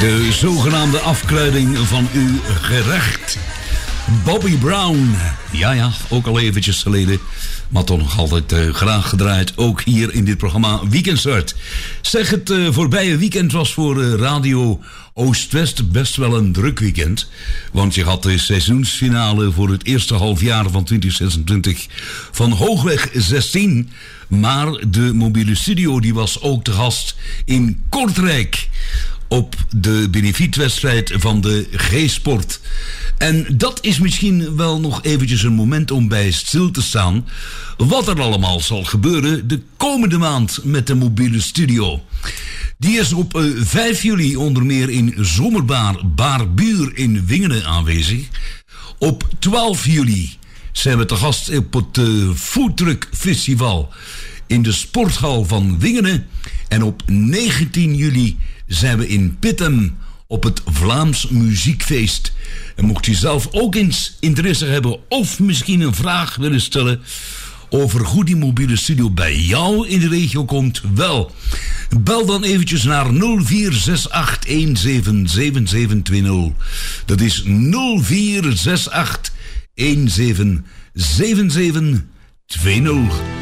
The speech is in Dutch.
De zogenaamde afkruiding van uw gerecht. Bobby Brown. Ja, ook al eventjes geleden. Maar toch nog altijd graag gedraaid. Ook hier in dit programma Weekendstart. Zeg, het voorbije weekend was voor Radio Oost-West best wel een druk weekend. Want je had de seizoensfinale voor het eerste halfjaar van 2026 van Hoogweg 16. Maar de mobiele studio die was ook te gast in Kortrijk op de benefietwedstrijd van de G-Sport. En dat is misschien wel nog eventjes een moment om bij stil te staan wat er allemaal zal gebeuren de komende maand met de mobiele studio. Die is op 5 juli onder meer in Zomerbaar Baarbuur in Wingenen aanwezig. Op 12 juli zijn we te gast op het Foodtruck Festival in de sporthal van Wingenen. En op 19 juli zijn we in Pittem op het Vlaams Muziekfeest. En mocht u zelf ook eens interesse hebben of misschien een vraag willen stellen over hoe die mobiele studio bij jou in de regio komt, wel, bel dan eventjes naar 0468177720. Dat is 0468177720.